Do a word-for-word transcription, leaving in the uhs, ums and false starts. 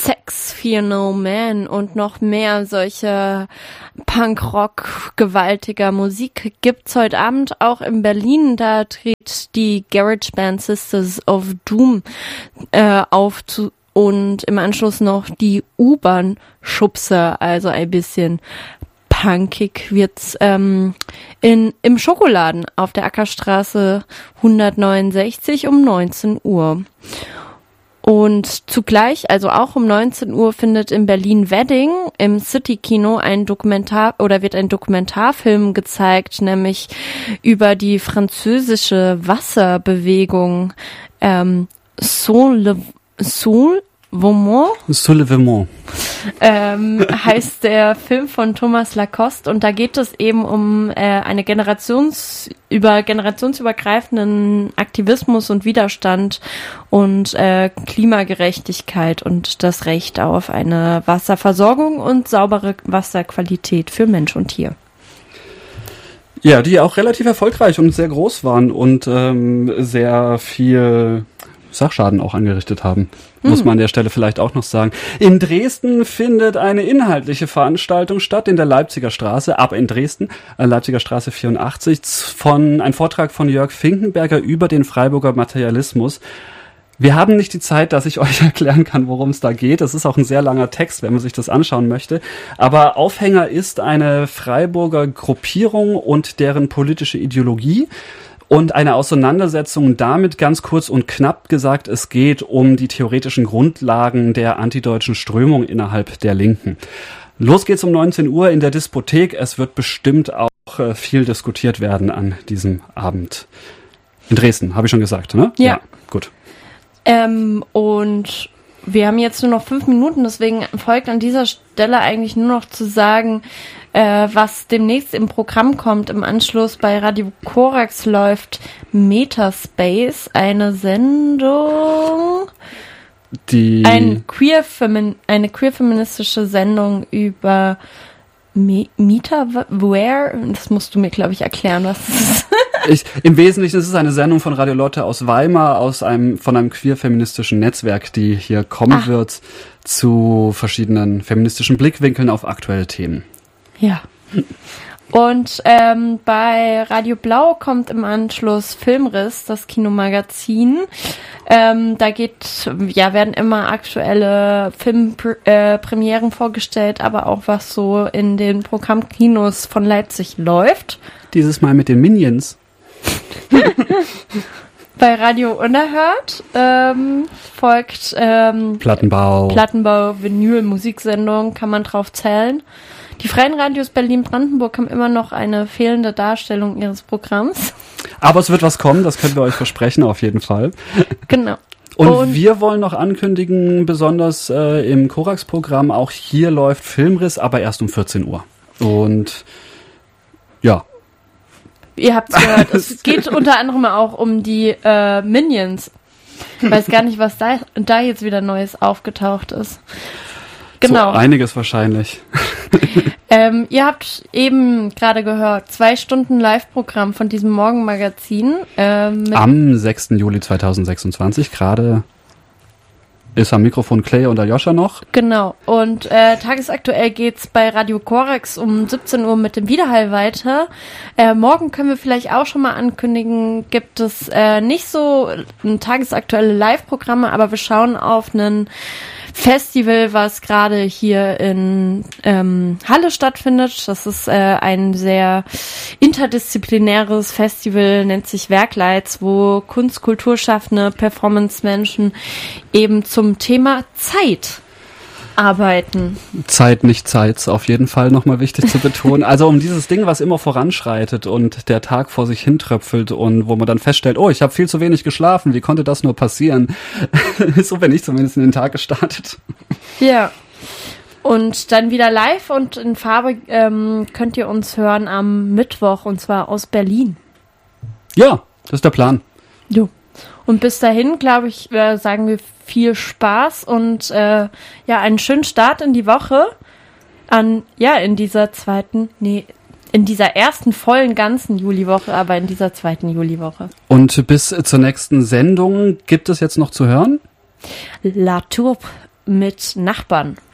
Sex for No Man und noch mehr solche Punkrock gewaltiger Musik gibt's heute Abend auch in Berlin. Da tritt die Garage Band Sisters of Doom äh, auf zu, und im Anschluss noch die U-Bahn-Schubser, also ein bisschen punkig wird's ähm, in im Schokoladen auf der Ackerstraße hundertneunundsechzig um neunzehn Uhr. Und zugleich, also auch um neunzehn Uhr, findet in Berlin-Wedding im City-Kino ein Dokumentar oder wird ein Dokumentarfilm gezeigt, nämlich über die französische Wasserbewegung ähm, Soul Soul Vomont. Soulevement. Ähm, heißt der Film von Thomas Lacoste, und da geht es eben um äh, eine Generations über generationsübergreifenden Aktivismus und Widerstand und äh, Klimagerechtigkeit und das Recht auf eine Wasserversorgung und saubere Wasserqualität für Mensch und Tier. Ja, die auch relativ erfolgreich und sehr groß waren und ähm, sehr viel Sachschaden auch angerichtet haben, muss man an der Stelle vielleicht auch noch sagen. In Dresden findet eine inhaltliche Veranstaltung statt in der Leipziger Straße, ab in Dresden, äh, Leipziger Straße vierundachtzig, von ein Vortrag von Jörg Finkenberger über den Freiburger Materialismus. Wir haben nicht die Zeit, dass ich euch erklären kann, worum es da geht. Das ist auch ein sehr langer Text, wenn man sich das anschauen möchte. Aber Aufhänger ist eine Freiburger Gruppierung und deren politische Ideologie. Und eine Auseinandersetzung damit, ganz kurz und knapp gesagt, es geht um die theoretischen Grundlagen der antideutschen Strömung innerhalb der Linken. Los geht's um neunzehn Uhr in der Diskothek. Es wird bestimmt auch äh, viel diskutiert werden an diesem Abend. In Dresden, habe ich schon gesagt, ne? Ja. Ja, gut. Ähm, und wir haben jetzt nur noch fünf Minuten, deswegen folgt an dieser Stelle eigentlich nur noch zu sagen, Äh, was demnächst im Programm kommt. Im Anschluss bei Radio Korax läuft Metaspace, eine Sendung, Die ein queer -Femin- eine queer-feministische Sendung über Me- Metaware. Das musst du mir, glaube ich, erklären, was das ist. Ich, im Wesentlichen ist es eine Sendung von Radio Lotte aus Weimar, aus einem, von einem queer-feministischen Netzwerk, die hier kommen Ach. wird zu verschiedenen feministischen Blickwinkeln auf aktuelle Themen. Ja. Und ähm, bei Radio Blau kommt im Anschluss Filmriss, das Kinomagazin. Ähm, da geht, ja, werden immer aktuelle Filmpremieren äh, vorgestellt, aber auch was so in den Programmkinos von Leipzig läuft. Dieses Mal mit den Minions. Bei Radio Unerhört ähm, folgt ähm, Plattenbau. Plattenbau, Vinyl, Musiksendung, kann man drauf zählen. Die Freien Radios Berlin-Brandenburg haben immer noch eine fehlende Darstellung ihres Programms. Aber es wird was kommen, das können wir euch versprechen, auf jeden Fall. Genau. Und, Und wir wollen noch ankündigen, besonders äh, im Korax-Programm, auch hier läuft Filmriss, aber erst um vierzehn Uhr. Und ja. Ihr habt's gehört, es geht unter anderem auch um die äh, Minions. Ich weiß gar nicht, was da, da jetzt wieder Neues aufgetaucht ist. Genau. So einiges wahrscheinlich. Ähm, ihr habt eben gerade gehört, zwei Stunden Live-Programm von diesem Morgenmagazin. Ähm, mit Am sechsten Juli zweitausendsechsundzwanzig, gerade ist am Mikrofon Clay und Aljoscha noch. Genau. Und äh, tagesaktuell geht's bei Radio Korax um siebzehn Uhr mit dem Widerhall weiter. Äh, morgen können wir vielleicht auch schon mal ankündigen, gibt es äh, nicht so ein tagesaktuelle Live-Programme, aber wir schauen auf einen Festival, was gerade hier in ähm, Halle stattfindet. Das ist äh, ein sehr interdisziplinäres Festival, nennt sich Werkleitz, wo Kunst, Kulturschaffende, Performance-Menschen eben zum Thema Zeit arbeiten. Zeit, nicht Zeit, auf jeden Fall nochmal wichtig zu betonen. Also um dieses Ding, was immer voranschreitet und der Tag vor sich hintröpfelt und wo man dann feststellt, oh, ich habe viel zu wenig geschlafen, wie konnte das nur passieren? So bin ich zumindest in den Tag gestartet. Ja. Und dann wieder live und in Farbe ähm, könnt ihr uns hören am Mittwoch, und zwar aus Berlin. Ja, das ist der Plan. Jo. Und bis dahin, glaube ich, äh, sagen wir viel Spaß und äh, ja, einen schönen Start in die Woche an, ja, in dieser zweiten, nee, in dieser ersten vollen ganzen Juliwoche, aber in dieser zweiten Juliwoche. Und bis zur nächsten Sendung gibt es jetzt noch zu hören? La Tourbe mit Nachbarn.